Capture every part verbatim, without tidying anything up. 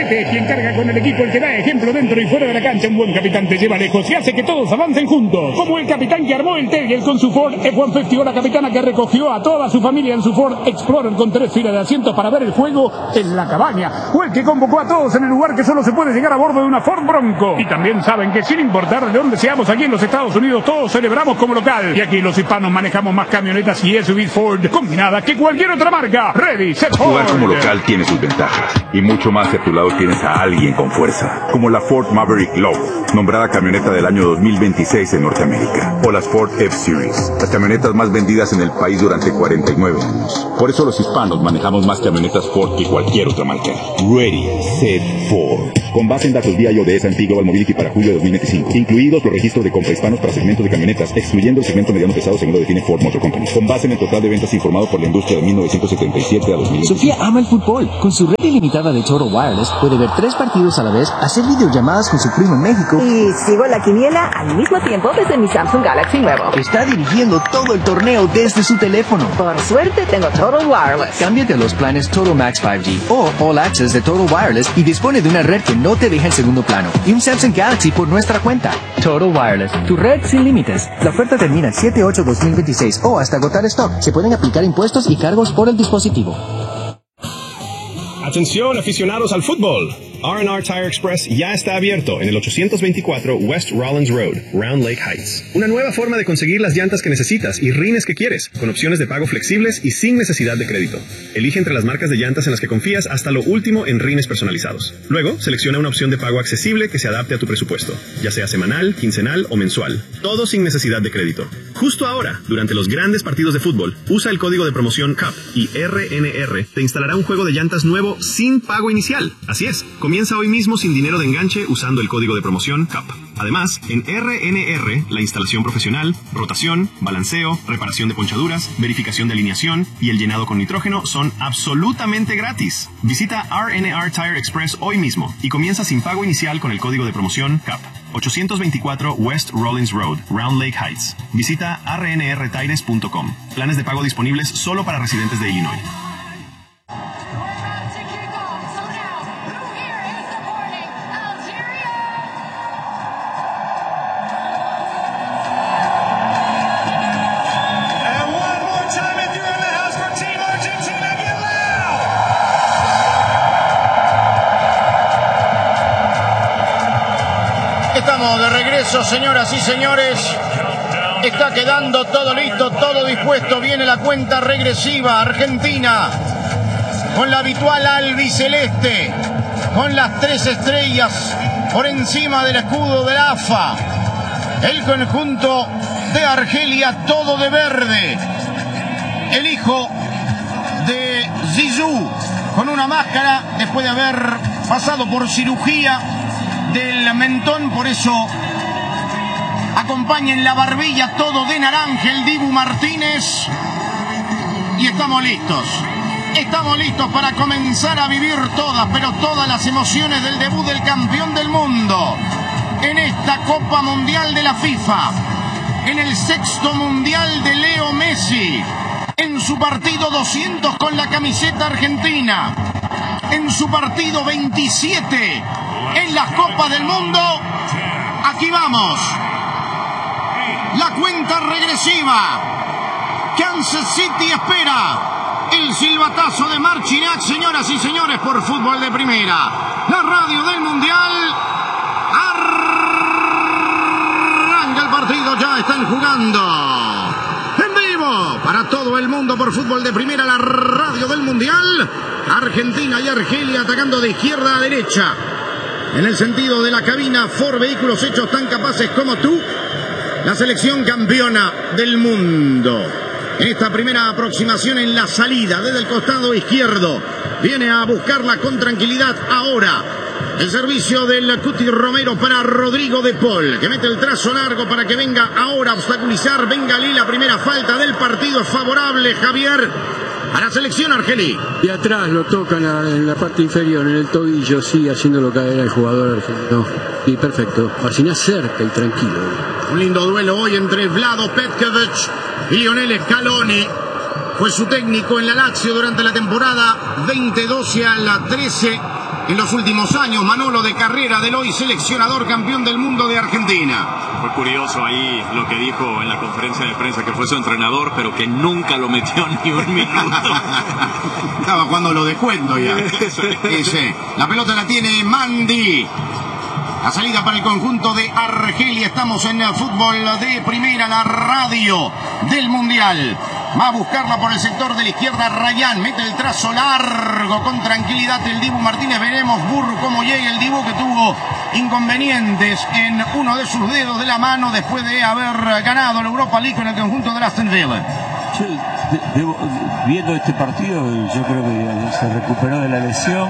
Este es quien carga con el equipo, el que da ejemplo dentro y fuera de la cancha. Un buen capitán te lleva lejos y hace que todos avancen juntos. Como el capitán que armó el Tegel con su Ford F ciento cincuenta o la capitana que recogió a toda su familia en su Ford Explorer con tres filas de asientos para ver el juego en la cabaña. O el que convocó a todos en el lugar que solo se puede llegar a bordo de una Ford Bronco. Y también saben que sin importar de dónde seamos aquí en los Estados Unidos, todos celebramos como local. Y aquí los hispanos manejamos más camionetas y S U Vs Ford combinadas que cualquier otra marca. Ready, set, Ford. Jugar como local tiene sus ventajas. Y mucho más si a tu lado tienes a alguien con fuerza. Como la Ford Maverick Low, nombrada camioneta del año dos mil veintiséis en Norteamérica. O las Ford F-Series, las camionetas más vendidas en el país durante cuarenta y nueve años. Por eso los hispanos manejamos más camionetas Ford que cualquier otra marca. Ready, set, Ford. Con base en datos D I O de S and P Global Mobility para julio de dos mil veinticinco. Incluidos los registros de compra hispanos para segmentos de camionetas, excluyendo el segmento mediano pesado según lo define Ford Motor Company. Con base en el total de ventas informado por la industria de mil novecientos setenta y siete a dos mil. Sofía ama el fútbol. Con su red ilimitada de Total Wireless puede ver tres partidos a la vez, hacer videollamadas con su primo en México. Y sigo la quiniela al mismo tiempo desde mi Samsung Galaxy nuevo. Está dirigiendo todo el torneo desde su teléfono. Por suerte tengo Total Wireless. Cámbiate a los planes Total Max cinco G o All Access de Total Wireless y dispone de una red que no te deja en segundo plano y un Samsung Galaxy por nuestra cuenta. Total Wireless, tu red sin límites. La oferta termina el siete ocho dos mil veintiséis o hasta agotar stock. Se pueden aplicar impuestos y cargos por el dispositivo. Atención aficionados al fútbol. R and R Tire Express ya está abierto en el ochocientos veinticuatro West Rollins Road, Round Lake Heights. Una nueva forma de conseguir las llantas que necesitas y rines que quieres, con opciones de pago flexibles y sin necesidad de crédito. Elige entre las marcas de llantas en las que confías hasta lo último en rines personalizados. Luego, selecciona una opción de pago accesible que se adapte a tu presupuesto, ya sea semanal, quincenal o mensual. Todo sin necesidad de crédito. Justo ahora, durante los grandes partidos de fútbol, usa el código de promoción C A P y R N R te instalará un juego de llantas nuevo sin pago inicial. Así es, comienza hoy mismo sin dinero de enganche usando el código de promoción C A P. Además, en R N R, la instalación profesional, rotación, balanceo, reparación de ponchaduras, verificación de alineación y el llenado con nitrógeno son absolutamente gratis. Visita R N R Tire Express hoy mismo y comienza sin pago inicial con el código de promoción C A P. ochocientos veinticuatro West Rollins Road, Round Lake Heights. Visita r n r tires punto com. Planes de pago disponibles solo para residentes de Illinois. Estamos de regreso, señoras y señores. Está quedando todo listo, todo dispuesto. Viene la cuenta regresiva. Argentina, con la habitual albiceleste, con las tres estrellas por encima del escudo del A F A. El conjunto de Argelia, todo de verde. El hijo de Zizou, con una máscara, después de haber pasado por cirugía del mentón, por eso acompaña en la barbilla todo de naranja el Dibu Martínez. Y estamos listos. Estamos listos para comenzar a vivir todas, pero todas las emociones del debut del campeón del mundo en esta Copa Mundial de la FIFA, en el sexto Mundial de Leo Messi, en su partido doscientos con la camiseta argentina, en su partido veintisiete en las Copas del Mundo. Aquí vamos. La cuenta regresiva. Kansas City espera el silbatazo de Marchinac, señoras y señores, por Fútbol de Primera, la radio del Mundial. Arranca el partido, ya están jugando en vivo para todo el mundo por Fútbol de Primera, la radio del Mundial. Argentina y Argelia atacando de izquierda a derecha. En el sentido de la cabina, Ford, vehículos hechos tan capaces como tú. La selección campeona del mundo. En esta primera aproximación en la salida desde el costado izquierdo. Viene a buscarla con tranquilidad ahora. El servicio del Cuti Romero para Rodrigo de Paul, que mete el trazo largo para que venga ahora a obstaculizar. Venga Lee, la primera falta del partido favorable, Javier, a la selección argelí. Y atrás lo toca en la, en la parte inferior, en el tobillo, sigue haciéndolo caer el jugador argelino. Y perfecto, Marcinac cerca y tranquilo. Un lindo duelo hoy entre Vlado Petkovic y Lionel Scaloni. Fue su técnico en la Lazio durante la temporada veinte doce a la trece. en los últimos años, Manolo, de carrera del hoy seleccionador campeón del mundo de Argentina. Fue curioso ahí lo que dijo en la conferencia de prensa, que fue su entrenador, pero que nunca lo metió ni un minuto. Estaba jugando lo de cuento ya. Dice, la pelota la tiene Mandi. La salida para el conjunto de Argelia. Estamos en el fútbol de primera, la radio del Mundial. Va a buscarla por el sector de la izquierda Rayán. Mete el trazo largo con tranquilidad el Dibu Martínez. Veremos Burro cómo llega el Dibu, que tuvo inconvenientes en uno de sus dedos de la mano después de haber ganado la Europa League con el conjunto de Aston Villa. Yo, de, de, viendo este partido, yo creo que se recuperó de la lesión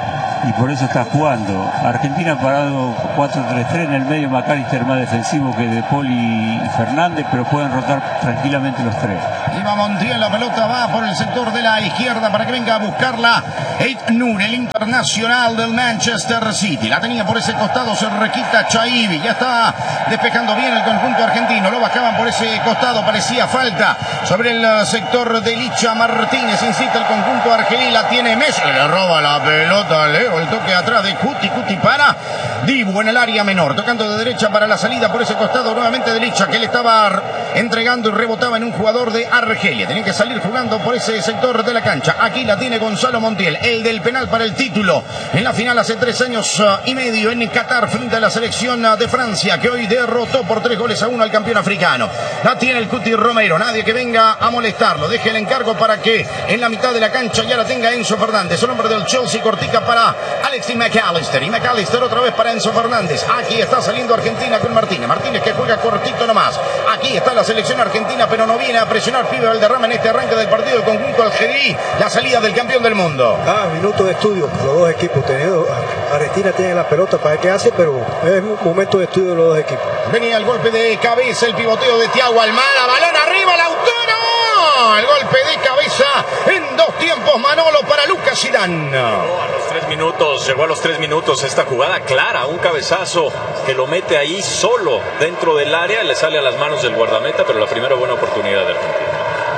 y por eso está jugando. Argentina ha parado cuatro tres tres, en el medio McAllister más defensivo que De Paul y Fernández, pero pueden rotar tranquilamente los tres. Iba Montiel, la pelota va por el sector de la izquierda para que venga a buscarla Ait Nur, el internacional del Manchester City. La tenía por ese costado, se requita Chaibi, ya está despejando bien el conjunto argentino. Lo bajaban por ese costado, parecía falta sobre el sector de Licha Martínez. Insiste el conjunto argelino, la tiene Messi, le roba la pelota, Leo, el toque atrás de Cuti, Cuti para Dibu en el área menor, tocando de derecha para la salida por ese costado nuevamente de Licha, que le estaba entregando y rebotaba en un jugador de Argelia. Tenía que salir jugando por ese sector de la cancha. Aquí la tiene Gonzalo Montiel, el del penal para el título en la final hace tres años uh, y medio en Qatar frente a la selección uh, de Francia, que hoy derrotó por tres goles a uno al campeón africano. La tiene el Cuti Romero, nadie que venga a molestarlo. Deje el encargo para que en la mitad de la cancha ya la tenga Enzo Fernández, el hombre del Chelsea. Cortica para Alexis McAllister, y McAllister otra vez para Enzo Fernández. Aquí está saliendo Argentina con Martínez, Martínez que juega cortito nomás. Aquí está la selección argentina, pero no viene a presionar Pibe Valderrama en este arranque del partido del conjunto algerí. La salida del campeón del mundo. Ah, minuto de estudio, los dos equipos. Tenido, Argentina tiene la pelota para ver qué hace, pero es un momento de estudio de los dos equipos. Venía el golpe de cabeza, el pivoteo de Thiago Almada, balón arriba, Lautaro. El golpe de cabeza en dos tiempos, Manolo, para Lucas Zidane. Llegó a los tres minutos, llegó a los tres minutos esta jugada clara, un cabezazo que lo mete ahí solo dentro del área, le sale a las manos del guardameta, pero la primera buena oportunidad de Argentina.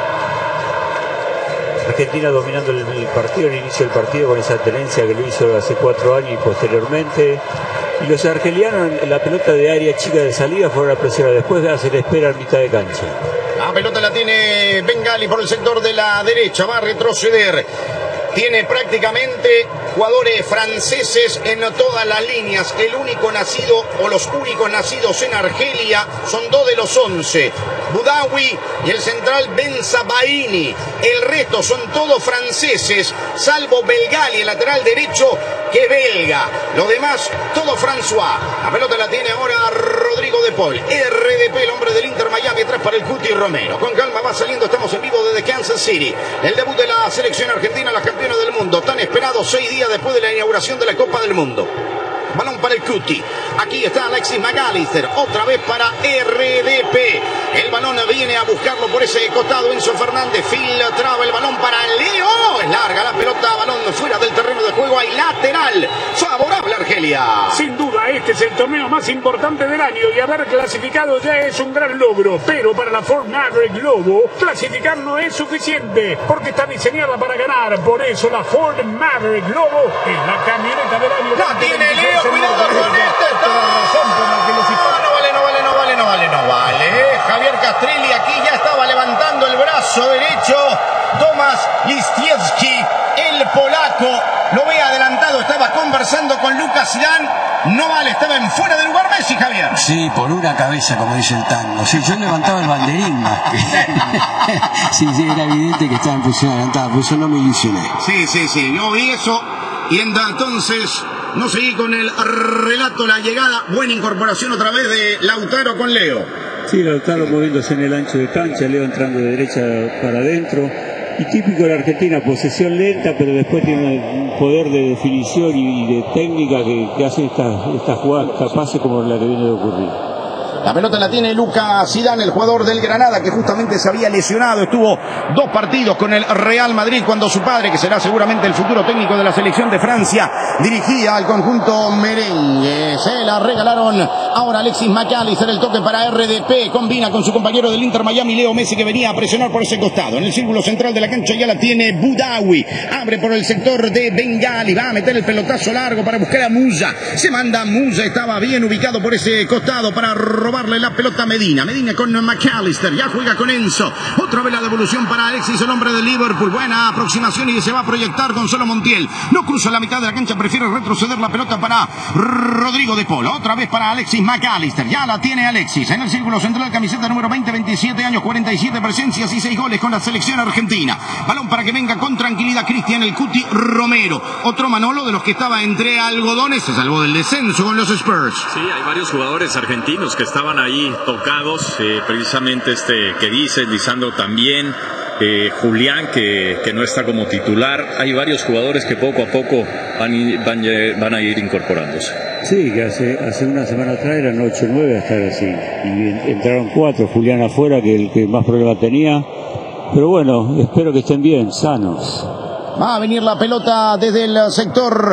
Argentina dominando el, el partido, el inicio del partido, con esa tenencia que lo hizo hace cuatro años y posteriormente. Y los argelianos en la pelota de área chica de salida fueron a presionar, después de hacer espera en mitad de cancha. La pelota la tiene Bengali por el sector de la derecha, va a retroceder. Tiene prácticamente jugadores franceses en todas las líneas. El único nacido o los únicos nacidos en Argelia son dos de los once. Boudaoui y el central Ben Sabaini. El resto son todos franceses, salvo Belgali, el lateral derecho, que es belga. Los demás, todo François. La pelota la tiene ahora Rodrigo de Paul. R D P, el hombre del Inter Miami, atrás para el Cuti Romero. Con calma va saliendo, estamos en vivo desde Kansas City. El debut de la selección argentina, la campeona del mundo, tan esperado seis días después de la inauguración de la Copa del Mundo. Balón para el Cuti. Aquí está Alexis McAllister. Otra vez para R D P. El balón viene a buscarlo por ese costado. Enzo Fernández filtraba el balón para Leo. Es larga la pelota. Balón fuera del terreno de juego. Hay lateral. Favorable a Argelia. Sin duda, este es el torneo más importante del año y haber clasificado ya es un gran logro. Pero para la Ford Maverick Globo, clasificar no es suficiente porque está diseñada para ganar. Por eso la Ford Maverick Globo es la camioneta del año. La tiene Leo. Cuidado con este. No vale, no vale, no vale, no vale, no vale. Javier Castrilli aquí ya estaba levantando el brazo derecho. Tomás Listiewski, el polaco, lo ve adelantado. Estaba conversando con Lucas Zidane. No vale, estaba en fuera de lugar Messi, Javier. Sí, por una cabeza, como dice el tango. Sí, yo levantaba el banderín más. Sí, sí, era evidente que estaba en posición adelantada, por eso no me ilusioné. Sí, sí, sí, yo vi eso. Y entonces no seguí con el relato, la llegada. Buena incorporación otra vez de Lautaro con Leo. Sí, Lautaro moviéndose en el ancho de cancha, Leo entrando de derecha para adentro. Y típico de la Argentina, posesión lenta, pero después tiene un poder de definición y de técnica que, que hace estas esta jugadas capaces como la que viene de ocurrir. La pelota la tiene Lucas Zidane, el jugador del Granada, que justamente se había lesionado. Estuvo dos partidos con el Real Madrid cuando su padre, que será seguramente el futuro técnico de la selección de Francia, dirigía al conjunto merengue. Se la regalaron ahora Alexis McAllister, el toque para R D P, combina con su compañero del Inter Miami, Leo Messi, que venía a presionar por ese costado. En el círculo central de la cancha ya la tiene Boudaoui, abre por el sector de Bengali, va a meter el pelotazo largo para buscar a Musa, se manda Musa, estaba bien ubicado por ese costado para robarle la pelota a Medina. Medina con McAllister, ya juega con Enzo, otra vez la devolución para Alexis, el hombre de Liverpool, buena aproximación y se va a proyectar Gonzalo Montiel, no cruza la mitad de la cancha, prefiere retroceder la pelota para Rodrigo de Paul, otra vez para Alexis McAllister, ya la tiene Alexis en el círculo central, camiseta número veinte, veintisiete años, cuarenta y siete presencias y seis goles con la selección argentina. Balón para que venga con tranquilidad Cristian el Cuti Romero, otro Manolo de los que estaba entre algodones, se salvó del descenso con los Spurs. Sí, hay varios jugadores argentinos que estaban ahí tocados, eh, precisamente este que dice, Lisandro también, eh, Julián que, que no está como titular. Hay varios jugadores que poco a poco van, van, van a ir incorporándose. Sí, que hace, hace una semana atrás eran ocho o nueve hasta así, y entraron cuatro, Julián afuera, que el que más problemas tenía, pero bueno, espero que estén bien, sanos. Va a venir la pelota desde el sector